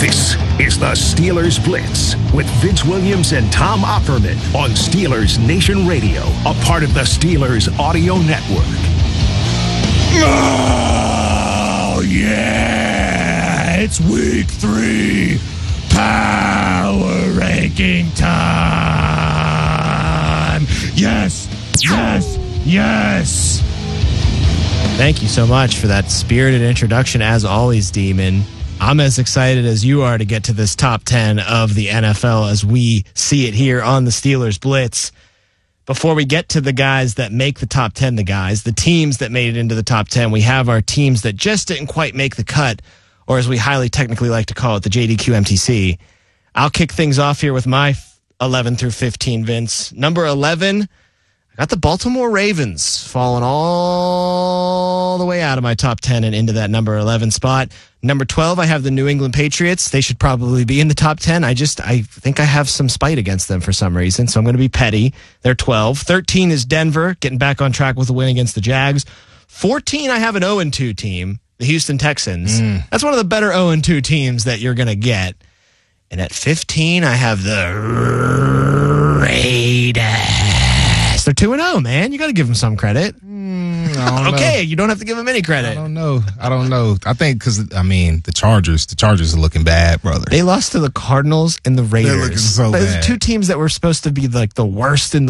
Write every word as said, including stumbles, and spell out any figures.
This is the Steelers Blitz with Vince Williams and Tom Opperman on Steelers Nation Radio, a part of the Steelers Audio Network. Oh, yeah! It's week three. Power ranking time. Yes, yes, yes. Thank you so much for that spirited introduction, as always, Demon. I'm as excited as you are to get to this top ten of the N F L as we see it here on the Steelers Blitz. Before we get to the guys that make the top ten, the guys, the teams that made it into the top ten, we have our teams that just didn't quite make the cut, or as we highly technically like to call it, the J D Q M T C. I'll kick things off here with my eleven through fifteen, Vince. Number eleven, I got the Baltimore Ravens falling all the way out of my top ten and into that number eleven spot. Number twelve, I have the New England Patriots. They should probably be in the top ten. I just, I think I have some spite against them for some reason, so I'm going to be petty. They're twelve. thirteen is Denver, getting back on track with a win against the Jags. fourteen, I have an oh and two team, the Houston Texans. Mm. That's one of the better oh and two teams that you're going to get. And at fifteen, I have the Raiders. They're two and oh, man. You got to give them some credit. Mm, I don't okay, know. you don't have to give them any credit. I don't know. I don't know. I think because, I mean, the Chargers, the Chargers are looking bad, brother. They lost to the Cardinals and the Raiders. They're looking so Those bad. two teams that were supposed to be like the worst in the